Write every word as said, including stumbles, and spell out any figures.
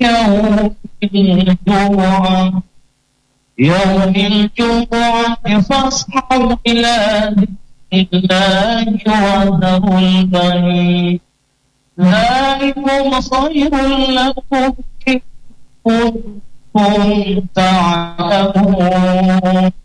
يوم الجمعة يوم الجمعة فاسعوا إلى ذكر الله وذروا البيع ذلكم خير لكم إن كنتم تعلمون